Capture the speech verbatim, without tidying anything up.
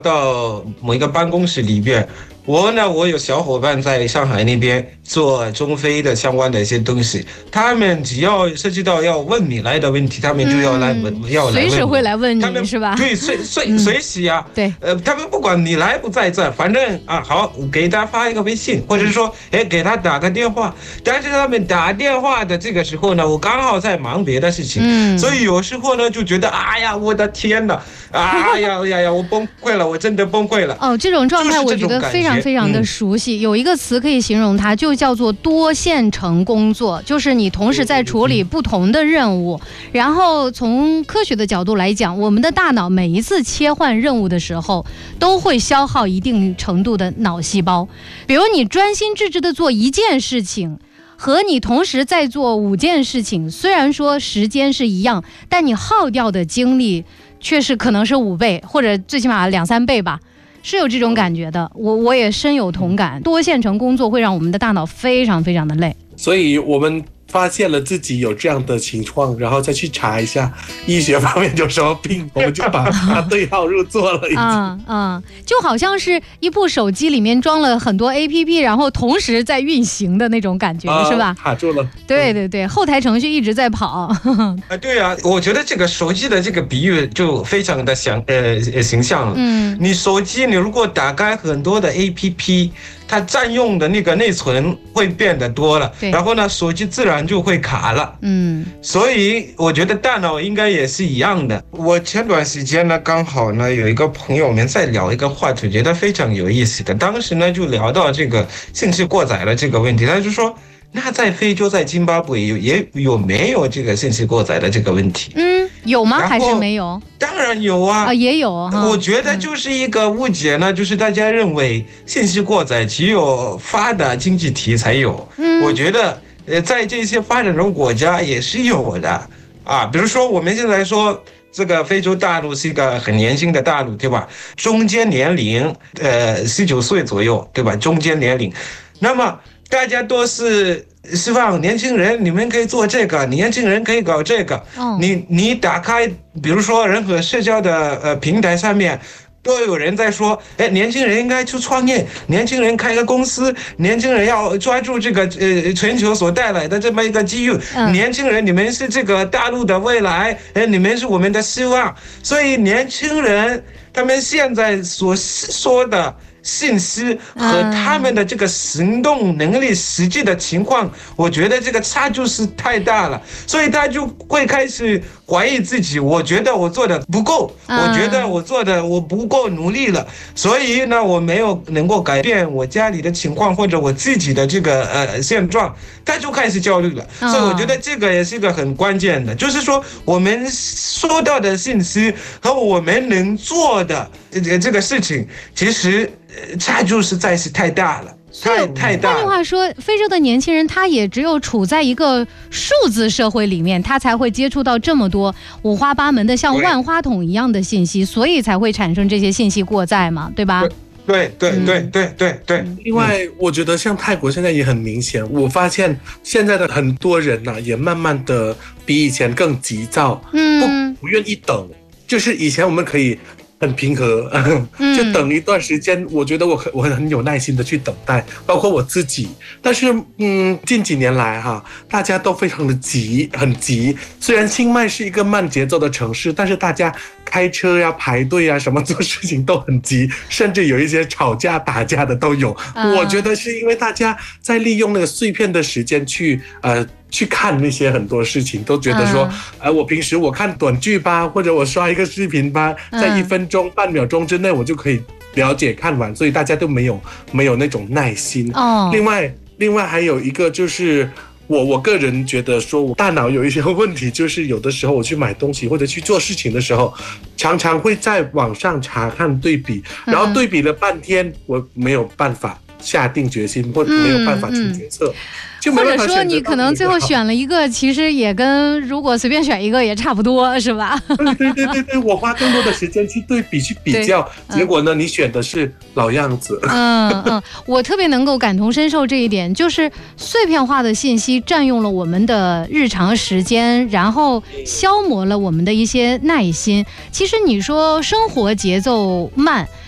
到某一个办公室里边，我呢，我有小伙伴在上海那边做中非的相关的一些东西，他们只要涉及到要问你来的问题，他们就要来问，嗯、要来问， 随时会来问你，是吧？ 对，随随随时啊， 对， 呃，他们不管你来不在这，反正啊，好，给他发一个微信，或者是说，哎，给他打个电话。但是他们打电话的这个时候呢，我刚好在忙别的事情，嗯，所以有时候呢就觉得，哎呀，我的天哪，哎呀呀呀，我崩溃了，我真的崩溃了。 哦，这种状态我觉得非常非常的熟悉，嗯、有一个词可以形容它，就叫做多线程工作，就是你同时在处理不同的任务。然后从科学的角度来讲，我们的大脑每一次切换任务的时候，都会消耗一定程度的脑细胞。比如你专心致志地做一件事情，和你同时在做五件事情，虽然说时间是一样，但你耗掉的精力确实可能是五倍，或者最起码两三倍吧。是有这种感觉的，我我也深有同感。多线程工作会让我们的大脑非常非常的累， 所以我们发现了自己有这样的情况，然后再去查一下医学方面有什么病，我们就把它对号入座了。 嗯嗯，就好像是一部手机里面装了很多 A P P， 然后同时在运行的那种感觉，啊、是吧？ 卡住了。 对对对，后台程序一直在跑。 啊，对啊，我觉得这个手机的这个比喻就非常的详呃形象了。嗯，你手机你如果打开很多的 A P P。它占用的那个内存会变得多了，然后呢，手机自然就会卡了。嗯，所以我觉得大脑应该也是一样的。我前段时间呢，刚好呢有一个朋友们在聊一个话题，觉得非常有意思的。当时呢就聊到这个信息过载的这个问题，他就说，那在非洲，在津巴布韦有也有没有这个信息过载的这个问题？嗯， 有吗？还是没有？ 当然有啊， 啊也有哈。 我觉得就是一个误解呢，嗯、就是大家认为信息过载只有发达经济体才有。嗯，我觉得呃，在这些发展中国家也是有的啊。比如说我们现在说这个非洲大陆是一个很年轻的大陆，对吧？中间年龄呃十九岁左右，对吧？中间年龄，那么大家都是。希望年轻人你们可以做这个，年轻人可以搞这个。哦、你你打开，比如说任何社交的呃平台上面，都有人在说，哎，年轻人应该去创业，年轻人开个公司，年轻人要抓住这个呃全球所带来的这么一个机遇。嗯、年轻人，你们是这个大陆的未来，哎，你们是我们的希望。所以年轻人他们现在所说的。信息和他们的这个行动能力实际的情况，我觉得这个差距是太大了，所以他就会开始怀疑自己。我觉得我做的不够，我觉得我做的我不够努力了，所以呢，我没有能够改变我家里的情况或者我自己的这个呃现状，他就开始焦虑了。所以我觉得这个也是一个很关键的，就是说我们收到的信息和我们能做的这这个事情，其实。差距实在是太大了，太太大了。 换句话说，非洲的年轻人他也只有处在一个数字社会里面，他才会接触到这么多五花八门的像万花筒一样的信息，所以才会产生这些信息过载嘛，对吧？ 对对对对对对。 另外，我觉得像泰国现在也很明显，我发现现在的很多人呢、啊，也慢慢的比以前更急躁，嗯，不不愿意等。就是以前我们可以。很平和，就等一段时间。我觉得我我很有耐心的去等待，包括我自己。但是，嗯，近几年来哈，大家都非常的急，很急。虽然清迈是一个慢节奏的城市，但是大家开车呀、排队呀，什么做事情都很急，甚至有一些吵架、打架的都有。Uh. 我觉得是因为大家在利用那个碎片的时间去呃。去看那些很多事情，都觉得说，呃，我平时我看短剧吧，或者我刷一个视频吧，在一分钟、半秒钟之内，我就可以了解看完，所以大家都没有没有那种耐心。哦。另外，另外还有一个就是，我我个人觉得说，我大脑有一些问题，就是有的时候我去买东西或者去做事情的时候，常常会在网上查看对比，然后对比了半天，我没有办法下定决心，或者没有办法出决策。嗯嗯或者说你可能最后选了一个，其实也跟如果随便选一个也差不多，是吧？ 对对对对对，我花更多的时间去对比去比较，结果呢，你选的是老样子。 嗯嗯，我特别能够感同身受这一点，就是碎片化的信息占用了我们的日常时间，然后消磨了我们的一些耐心。其实你说生活节奏慢，